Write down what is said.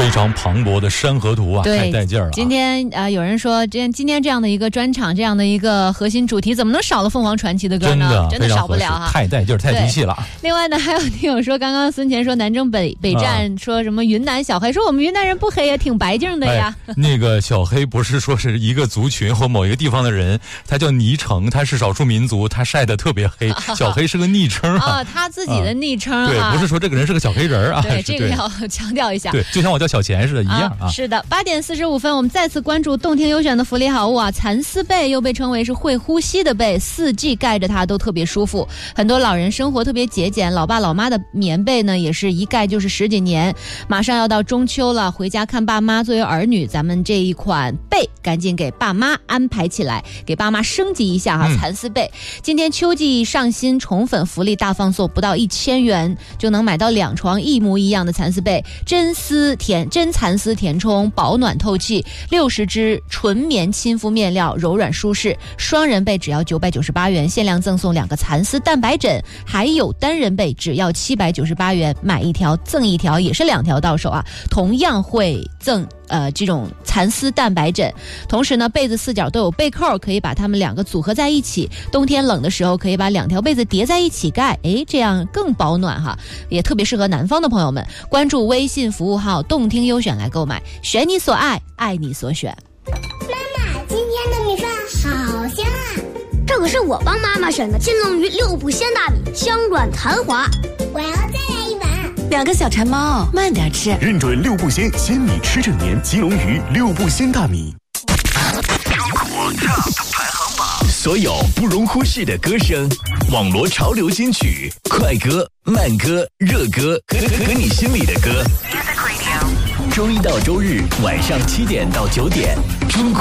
非常磅礴的山河图啊，太带劲儿了。 今天有人说今天这样的一个专场，这样的一个核心主题，怎么能少了凤凰传奇的歌呢？真的少不了哈， 太带劲儿，太提气了。 另外呢，还有听友说，刚刚孙乾说南征北战，说什么云南小黑，说我们云南人不黑也挺白净的呀。 那个小黑不是说是一个族群或某一个地方的人，他叫倪橙，他是少数民族，他晒得特别黑。小黑是个昵称啊， 他自己的昵称对，不是说这个人是个小黑人啊。 对，这个要强调一下。 对，就像我叫小钱似的一样啊。 是的，8点45分，我们再次关注动听优选的福利好物啊，蚕丝被又被称为是会呼吸的被，4季盖着它都特别舒服。很多老人生活特别节俭，老爸老妈的棉被呢也是一盖就是10几年。马上要到中秋了，回家看爸妈，作为儿女，咱们这一款被赶紧给爸妈安排起来，给爸妈升级一下哈。蚕丝被今天秋季上新宠粉福利大放送，不到1000元就能买到2床一模一样的蚕丝被，真蚕丝填充，保暖透气，60支纯棉亲肤面料，柔软舒适。双人被只要998元，限量赠送2个蚕丝蛋白枕，还有单人被只要798元，买1条赠1条，也是2条到手啊，同样会赠这种蚕丝蛋白枕。同时呢，被子4角都有被扣，可以把它们2个组合在一起，冬天冷的时候可以把2条被子叠在一起盖，这样更保暖哈，也特别适合南方的朋友们。关注微信服务号动听优选来购买，选你所爱，爱你所选。 妈妈，今天的米饭好香啊！ 这可是我帮妈妈选的金龙鱼6步鲜大米，香软弹滑。 我要再来一碗。 2个小馋猫，慢点吃。 认准6步鲜鲜米吃整年，金龙鱼6步鲜大米。 中国 Top 排行榜，所有不容忽视的歌声，网络潮流金曲，快歌、慢歌、热歌和你心里的歌。周一到周日晚上7点到9点，中国